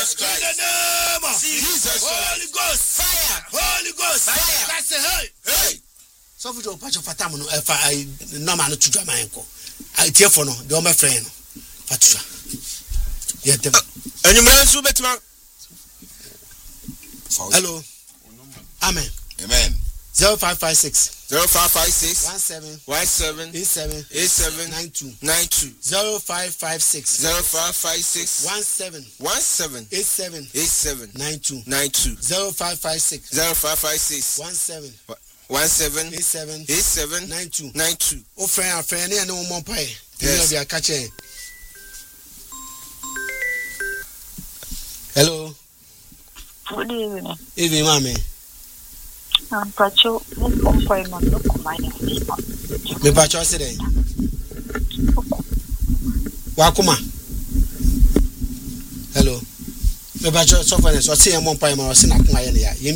Jesus Christ. In the name of Jesus. Holy Ghost. Fire. Holy Ghost. Fire. That's it. Hey. So we do patch of Fatam no man to drama enko. I tear for no, the my friend. Fatusha. Yeah, and you man so better. Hello. Amen. Amen. 0556 17 87 92 0556 17 87 92 0556 17 92 O friend and no more pay. Yes. They are catching. Hello. Good evening. Evening, mommy. Pacho, me pacho say Wakuma. Hello. Me pacho so far so say mon pai ma o se na kuma ye